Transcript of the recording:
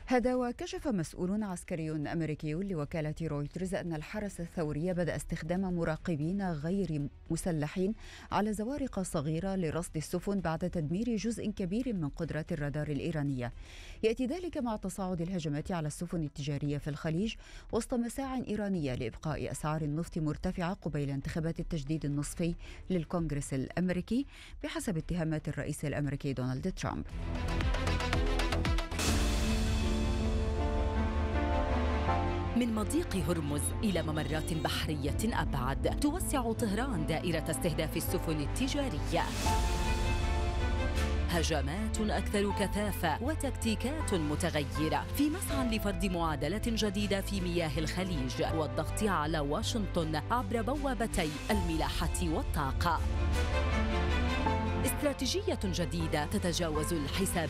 هذا وكشف مسؤول عسكري أمريكي لوكالة رويترز أن الحرس الثوري بدأ استخدام مراقبين غير مسلحين على زوارق صغيرة لرصد السفن بعد تدمير جزء كبير من قدرات الرادار الإيرانية. يأتي ذلك مع تصاعد الهجمات على السفن التجارية في الخليج وسط مساع إيرانية لإبقاء أسعار النفط مرتفعة قبيل انتخابات التجديد النصفي للكونغرس الأمريكي بحسب اتهامات الرئيس الأمريكي دونالد ترامب. من مضيق هرمز إلى ممرات بحرية أبعد، توسع طهران دائرة استهداف السفن التجارية. هجمات أكثر كثافة وتكتيكات متغيرة في مسعى لفرض معادلة جديدة في مياه الخليج والضغط على واشنطن عبر بوابتي الملاحة والطاقة. استراتيجية جديدة تتجاوز الحساب